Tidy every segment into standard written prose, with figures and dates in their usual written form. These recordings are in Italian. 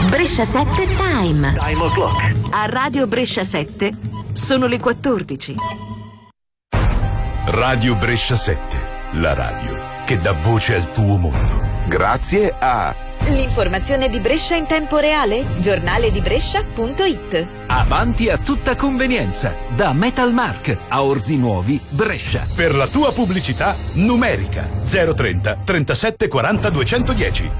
Brescia 7 Time. Time o'clock. A Radio Brescia 7 sono le 14. Radio Brescia 7, la radio che dà voce al tuo mondo. Grazie a l'informazione di Brescia in tempo reale, giornaledibrescia.it. Avanti a tutta convenienza, da Metalmark a Orzi Nuovi, Brescia. Per la tua pubblicità numerica 030 37 40 210.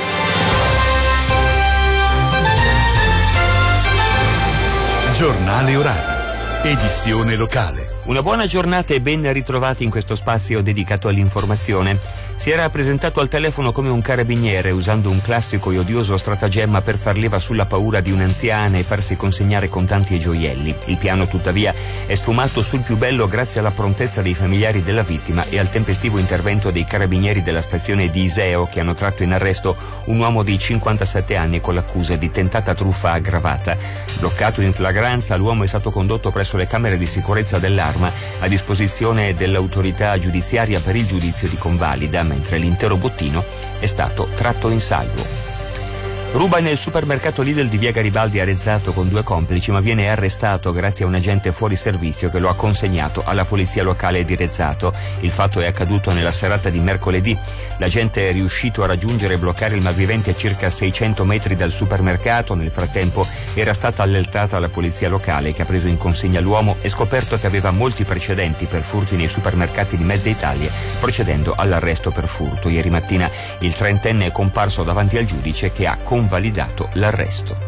Giornale orario, edizione locale. Una buona giornata e ben ritrovati in questo spazio dedicato all'informazione. Si era presentato al telefono come un carabiniere, usando un classico e odioso stratagemma per far leva sulla paura di un'anziana e farsi consegnare contanti e gioielli. Il piano, tuttavia, è sfumato sul più bello grazie alla prontezza dei familiari della vittima e al tempestivo intervento dei carabinieri della stazione di Iseo, che hanno tratto in arresto un uomo di 57 anni con l'accusa di tentata truffa aggravata. Bloccato in flagranza, l'uomo è stato condotto presso le camere di sicurezza dell'Arma a disposizione dell'autorità giudiziaria per il giudizio di convalida, mentre l'intero bottino è stato tratto in salvo. Ruba nel supermercato Lidl di via Garibaldi Arezzato con 2 complici, ma viene arrestato grazie a un agente fuori servizio che lo ha consegnato alla polizia locale di Arezzato. Il fatto è accaduto nella serata di mercoledì. L'agente è riuscito a raggiungere e bloccare il malvivente a circa 600 metri dal supermercato. Nel frattempo era stata allertata la polizia locale, che ha preso in consegna l'uomo e scoperto che aveva molti precedenti per furti nei supermercati di mezza Italia, procedendo all'arresto per furto. Ieri mattina il trentenne è comparso davanti al giudice, che ha convalidato l'arresto.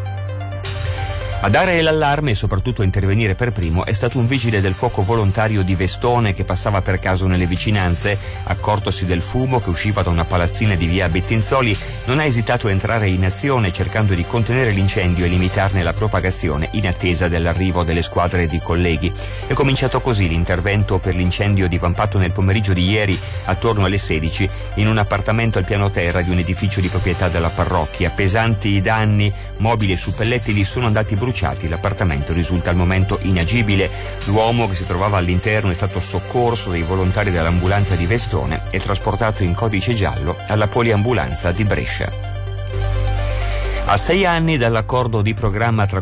A dare l'allarme e soprattutto a intervenire per primo è stato un vigile del fuoco volontario di Vestone che passava per caso nelle vicinanze. Accortosi del fumo che usciva da una palazzina di via Bettinzoli, non ha esitato a entrare in azione, cercando di contenere l'incendio e limitarne la propagazione in attesa dell'arrivo delle squadre di colleghi. È cominciato così l'intervento per l'incendio divampato nel pomeriggio di ieri attorno alle 16 in un appartamento al piano terra di un edificio di proprietà della parrocchia. Pesanti danni, mobili e suppellettili sono andati bruciati. L'appartamento risulta al momento inagibile. L'uomo, che si trovava all'interno, è stato soccorso dai volontari dell'ambulanza di Vestone e trasportato in codice giallo alla poliambulanza di Brescia. A 6 anni dall'accordo di programma tra